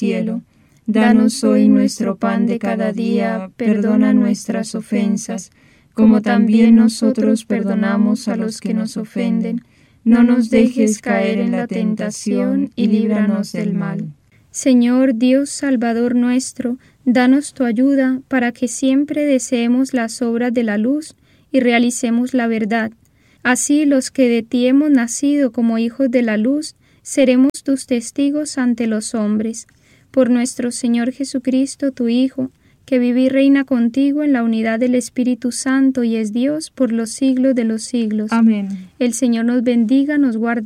cielo. Danos hoy nuestro pan de cada día, perdona nuestras ofensas, como también nosotros perdonamos a los que nos ofenden. No nos dejes caer en la tentación y líbranos del mal. Señor Dios Salvador nuestro, danos tu ayuda para que siempre deseemos las obras de la luz y realicemos la verdad. Así los que de ti hemos nacido como hijos de la luz, seremos tus testigos ante los hombres. Por nuestro Señor Jesucristo, tu Hijo, que vive y reina contigo en la unidad del Espíritu Santo y es Dios por los siglos de los siglos. Amén. El Señor nos bendiga, nos guarde